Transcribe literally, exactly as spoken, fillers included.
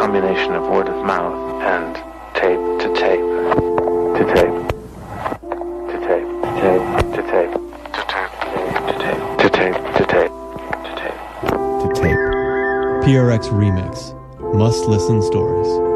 combination of word of mouth and tape to tape to tape to tape to tape to tape to tape to tape to tape to tape to tape. P R X Remix. Must listen stories.